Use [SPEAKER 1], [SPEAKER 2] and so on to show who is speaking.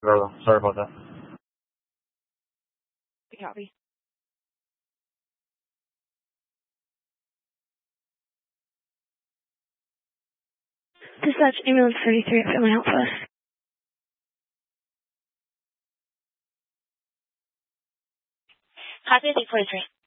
[SPEAKER 1] Sorry about that.
[SPEAKER 2] Copy. Dispatch ambulance 33 at Family Outpost.
[SPEAKER 3] Copy 43.